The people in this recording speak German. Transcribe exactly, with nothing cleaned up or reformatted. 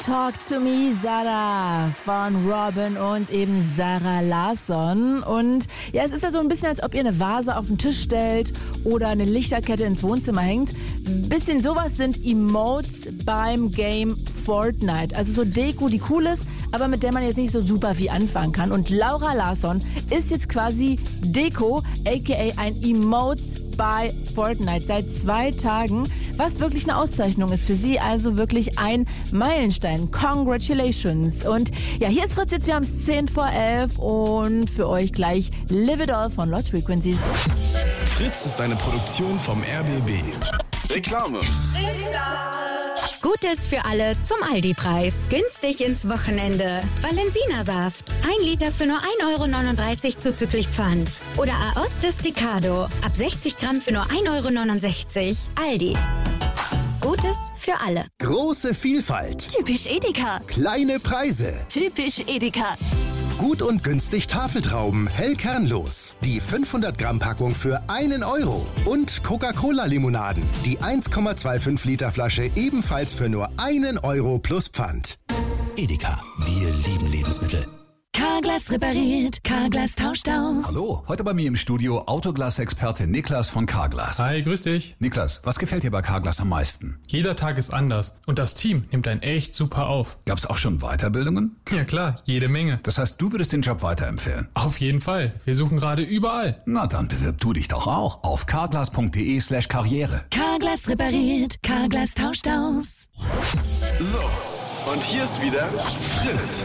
Talk to Me, Sarah von Robin und eben Sarah Larsson. Und ja, es ist ja so ein bisschen, als ob ihr eine Vase auf den Tisch stellt oder eine Lichterkette ins Wohnzimmer hängt. Ein bisschen sowas sind Emotes beim Game Fortnite. Also so Deko, die cool ist, aber mit der man jetzt nicht so super viel anfangen kann. Und Laura Larsson ist jetzt quasi Deko, aka ein Emotes bei Fortnite seit zwei Tagen, was wirklich eine Auszeichnung ist für sie, also wirklich ein Meilenstein. Congratulations. Und ja, hier ist Fritz, jetzt wir haben es zehn vor elf und für euch gleich Live It All von Lost Frequencies. Fritz ist eine Produktion vom R B B. Reklame. Gutes für alle zum Aldi-Preis. Günstig ins Wochenende. Valensina-Saft. Ein Liter für nur ein Euro neununddreißig zuzüglich Pfand. Oder Aos Desticado. Ab sechzig Gramm für nur ein Euro neunundsechzig. Aldi. Gutes für alle. Große Vielfalt. Typisch Edeka. Kleine Preise. Typisch Edeka. Gut und günstig Tafeltrauben, hell kernlos. Die fünfhundert Gramm Packung für einen Euro. Und Coca-Cola-Limonaden. Die eins Komma fünfundzwanzig Liter Flasche ebenfalls für nur einen Euro plus Pfand. Edeka, wir lieben Lebensmittel. Carglass repariert, Carglass tauscht aus. Hallo, heute bei mir im Studio Autoglas-Experte Niklas von Carglass. Hi, grüß dich. Niklas, was gefällt dir bei Carglass am meisten? Jeder Tag ist anders und das Team nimmt einen echt super auf. Gab's auch schon Weiterbildungen? Ja klar, jede Menge. Das heißt, du würdest den Job weiterempfehlen? Auf jeden Fall. Wir suchen gerade überall. Na dann bewirb du dich doch auch auf carglass.de slash karriere. Carglass repariert, Carglass tauscht aus. So, und hier ist wieder Fritz.